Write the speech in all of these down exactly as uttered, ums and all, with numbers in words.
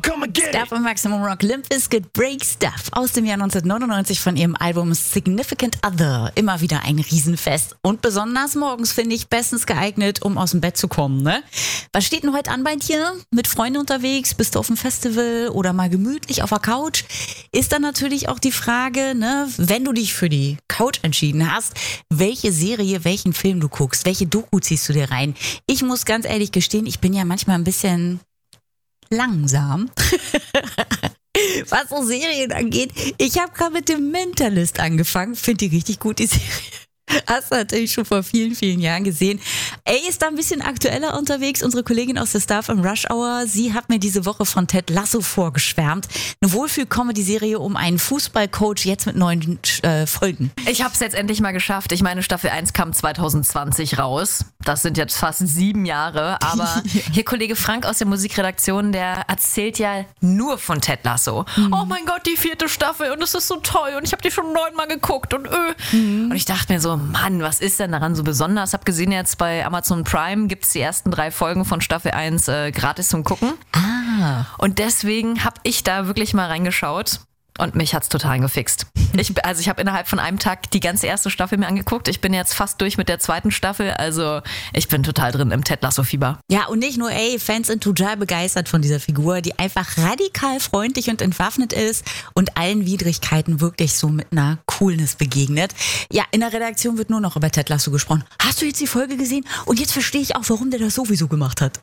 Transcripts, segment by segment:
come and get Stuff und Maximum Rock, Limp Bizkit, Break Stuff aus dem Jahr neunzehnhundertneunundneunzig von ihrem Album Significant Other. Immer wieder ein Riesenfest und besonders morgens finde ich bestens geeignet, um aus dem Bett zu kommen, ne? Was steht denn heute an bei dir? Mit Freunden unterwegs? Bist du auf dem Festival oder mal gemütlich auf der Couch? Ist dann natürlich auch die Frage, ne, wenn du dich für die Couch entschieden hast, welche Serie, welchen Film du guckst, welche Doku ziehst du dir rein? Ich muss ganz ehrlich gestehen, ich bin ja manchmal ein bisschen langsam, was so Serien angeht. Ich habe gerade mit dem Mentalist angefangen, finde die richtig gut, die Serie. Hast du natürlich schon vor vielen, vielen Jahren gesehen. Ey, ist da ein bisschen aktueller unterwegs. Unsere Kollegin aus der Stuff im Rush Hour, sie hat mir diese Woche von Ted Lasso vorgeschwärmt. Eine Wohlfühl-Comedy-Serie um einen Fußballcoach, jetzt mit neuen äh, Folgen. Ich hab's jetzt endlich mal geschafft. Ich meine, Staffel eins kam zwanzig zwanzig raus. Das sind jetzt fast sieben Jahre. Aber hier Kollege Frank aus der Musikredaktion, der erzählt ja nur von Ted Lasso. Mhm. Oh mein Gott, die vierte Staffel und es ist so toll und ich habe die schon neunmal geguckt und öh. Mhm. Und ich dachte mir so, Mann, was ist denn daran so besonders? Hab gesehen, jetzt bei Amazon Prime gibt's die ersten drei Folgen von Staffel eins äh, gratis zum Gucken. Ah. Und deswegen habe ich da wirklich mal reingeschaut. Und mich hat's total gefixt. Ich, also ich habe innerhalb von einem Tag die ganze erste Staffel mir angeguckt. Ich bin jetzt fast durch mit der zweiten Staffel. Also ich bin total drin im Ted Lasso-Fieber. Ja, und nicht nur, ey, Fans sind total begeistert von dieser Figur, die einfach radikal freundlich und entwaffnet ist und allen Widrigkeiten wirklich so mit einer Coolness begegnet. Ja, in der Redaktion wird nur noch über Ted Lasso gesprochen. Hast du jetzt die Folge gesehen? Und jetzt verstehe ich auch, warum der das sowieso gemacht hat.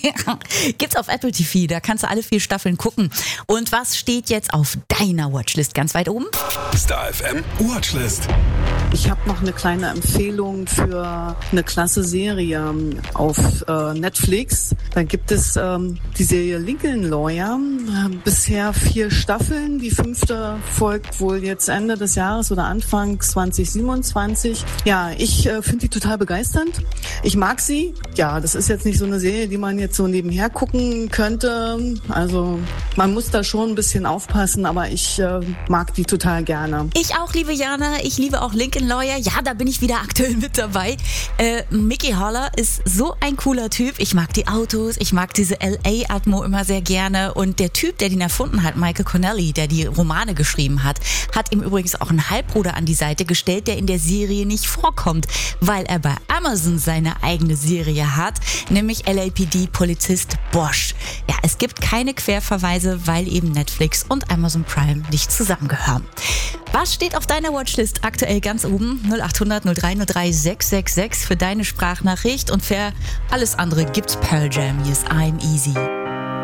Gibt's auf Apple T V, da kannst du alle vier Staffeln gucken. Und was steht jetzt auf deiner Watchlist ganz weit oben? Star F M Watchlist. Ich habe noch eine kleine Empfehlung für eine klasse Serie auf äh, Netflix. Da gibt es ähm, die Serie Lincoln Lawyer. Äh, bisher vier Staffeln. Die fünfte folgt wohl jetzt Ende des Jahres oder Anfang zwanzig siebenundzwanzig. Ja, ich äh, finde die total begeisternd. Ich mag sie. Ja, das ist jetzt nicht so eine Serie, die man jetzt so nebenher gucken könnte. Also man muss da schon ein bisschen aufpassen, aber ich äh, mag die total gerne. Ich auch, liebe Jana. Ich liebe auch Lincoln Lawyer. Ja, da bin ich wieder aktuell mit dabei. Äh, Mickey Haller ist so ein cooler Typ. Ich mag die Autos, ich mag diese L A-Atmo immer sehr gerne. Und der Typ, der den erfunden hat, Michael Connelly, der die Romane geschrieben hat, hat ihm übrigens auch einen Halbbruder an die Seite gestellt, der in der Serie nicht vorkommt, weil er bei Amazon seine eigene Serie hat, nämlich L A P D-Polizist Bosch. Ja, es gibt keine Querverweise, weil eben Netflix und Amazon Prime nicht zusammengehören. Was steht auf deiner Watchlist aktuell ganz oben? null acht hundert null drei null drei sechs sechs sechs für deine Sprachnachricht und für alles andere gibt's Pearl Jam. Hier ist I'm Easy.